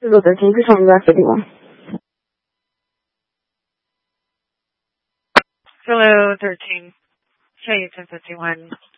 Hello, 13, please call me back 51. Hello, 13. Say 1051.